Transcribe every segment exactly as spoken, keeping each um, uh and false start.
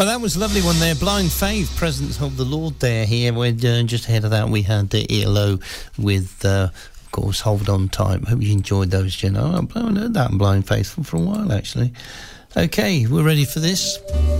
Well, that was a lovely one there. Blind Faith, Presence of the Lord there here. We're, uh, just ahead of that, we had the E L O with, uh, of course, Hold On Tight. Hope you enjoyed those, Jen. Oh, I've heard that in Blind Faith for, for a while, actually. Okay, we're ready for this.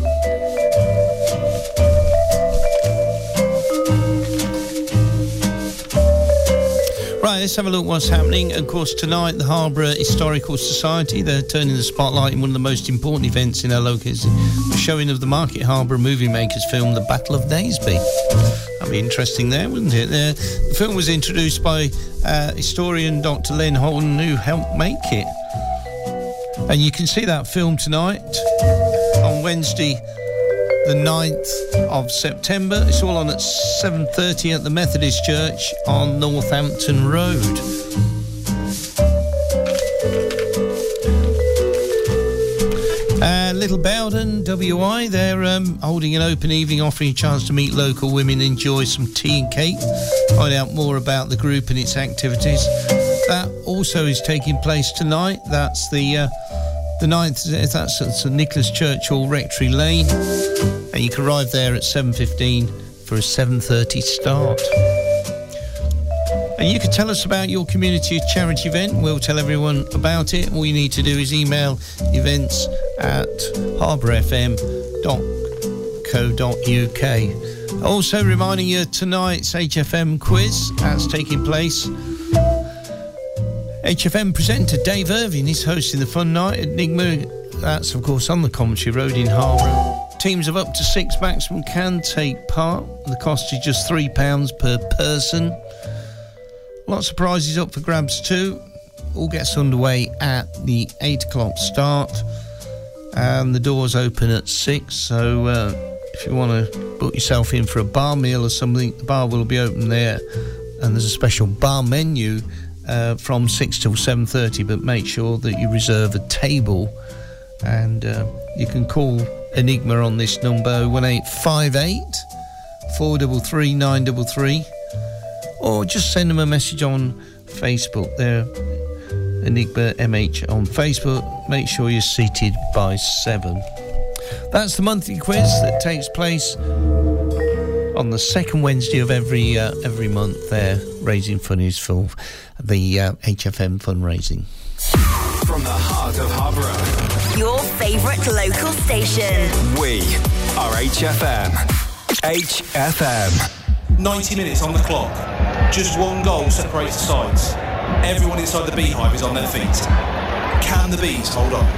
Right, let's have a look what's happening. Of course, tonight, the Harborough Historical Society, they're turning the spotlight in one of the most important events in our locality, the showing of the Market Harborough movie makers film, The Battle of Naseby. That'd be interesting there, wouldn't it? Uh, the film was introduced by uh, historian Doctor Len Holden, who helped make it. And you can see that film tonight on Wednesday, the ninth of September. It's all on at seven thirty at the Methodist Church on Northampton Road. Uh, Little Bowden, W I, they're um, holding an open evening offering a chance to meet local women, enjoy some tea and cake, find out more about the group and its activities. That also is taking place tonight. That's the uh, the ninth, that's at St Nicholas Church Hall, Rectory Lane, and you can arrive there at seven fifteen for a seven thirty start. And you can tell us about your community charity event. We'll tell everyone about it. All you need to do is email events at harbour f m dot co dot u k. Also reminding you tonight's H F M quiz that's taking place. H F M presenter Dave Irving is hosting the fun night at Enigma. That's, of course, on the Commentary Road in Harborough. Teams of up to six maximum can take part. The cost is just three pounds per person. Lots of prizes up for grabs too. All gets underway at the eight o'clock start. And the doors open at six. So uh, if you want to book yourself in for a bar meal or something, the bar will be open there. And there's a special bar menu Uh, from six till seven thirty, but make sure that you reserve a table. And uh, you can call Enigma on this number, one eight five eight, four three three, nine three three, or just send them a message on Facebook there, Enigma M H on Facebook. Make sure you're seated by seven. That's the monthly quiz that takes place on the second Wednesday of every uh, every month there, raising funds for the uh, H F M fundraising. From the heart of Harborough, your favourite local station. We are H F M. H F M. ninety minutes on the clock. Just one goal separates the sides. Everyone inside the Beehive is on their feet. Can the Bees hold on?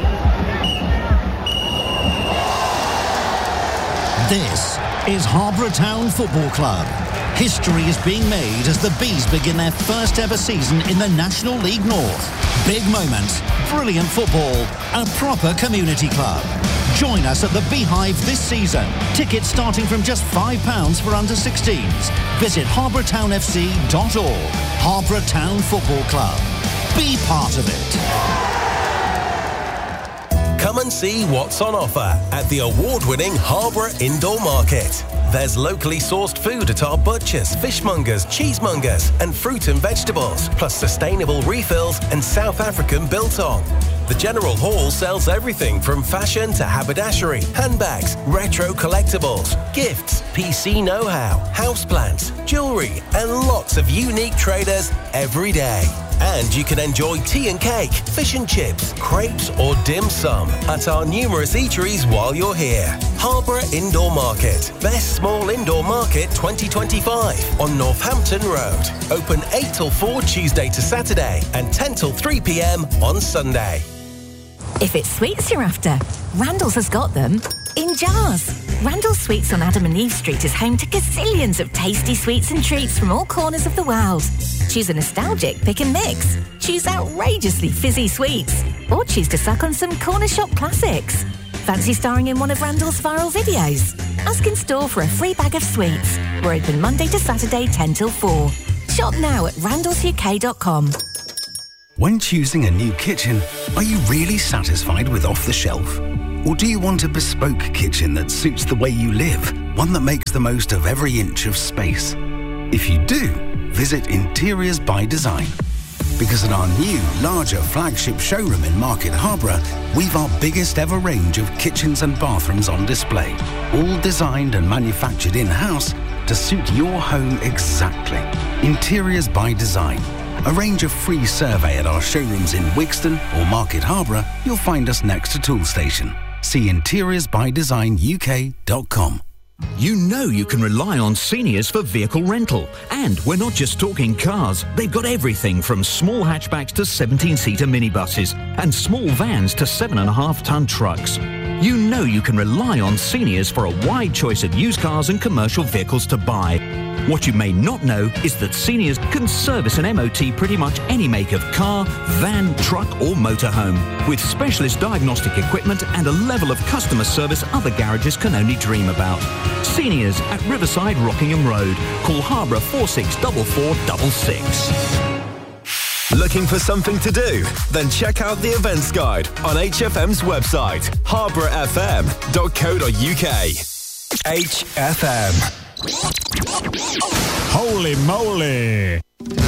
This is Harborough Town Football Club. History is being made as the Bees begin their first ever season in the National League North. Big moments, brilliant football, and a proper community club. Join us at the Beehive this season. Tickets starting from just five pounds for under sixteens. Visit harbour town f c dot org. Harborough Town Football Club. Be part of it. Come and see what's on offer at the award-winning Harborough Indoor Market. There's locally sourced food at our butchers, fishmongers, cheesemongers and fruit and vegetables, plus sustainable refills and South African biltong. The General Hall sells everything from fashion to haberdashery, handbags, retro collectibles, gifts, P C know-how, houseplants, jewellery and lots of unique traders every day. And you can enjoy tea and cake, fish and chips, crepes or dim sum at our numerous eateries while you're here. Harborough Indoor Market, Best Small Indoor Market twenty twenty-five on Northampton Road. Open eight till four Tuesday to Saturday and ten till three p m on Sunday. If it's sweets you're after, Randall's has got them in jars. Randall's Sweets on Adam and Eve Street is home to gazillions of tasty sweets and treats from all corners of the world. Choose a nostalgic pick and mix. Choose outrageously fizzy sweets. Or choose to suck on some corner shop classics. Fancy starring in one of Randall's viral videos? Ask in store for a free bag of sweets. We're open Monday to Saturday, ten till four. Shop now at randalls u k dot com. When choosing a new kitchen, are you really satisfied with off-the-shelf? Or do you want a bespoke kitchen that suits the way you live, one that makes the most of every inch of space? If you do, visit Interiors by Design. Because at our new, larger flagship showroom in Market Harborough, we've our biggest ever range of kitchens and bathrooms on display, all designed and manufactured in-house to suit your home exactly. Interiors by Design. Arrange a free survey at our showrooms in Wigston or Market Harborough. You'll find us next to Toolstation. See interiors by design U K dot com. You know you can rely on Seniors for vehicle rental. And we're not just talking cars. They've got everything from small hatchbacks to seventeen-seater minibuses and small vans to seven and a half ton trucks. You know you can rely on Seniors for a wide choice of used cars and commercial vehicles to buy. What you may not know is that Seniors can service an M O T pretty much any make of car, van, truck or motorhome, with specialist diagnostic equipment and a level of customer service other garages can only dream about. Seniors at Riverside Rockingham Road. Call Harborough four six four four six six. Looking for something to do? Then check out the events guide on H F M's website, harborough f m dot co dot u k. H F M. Holy moly!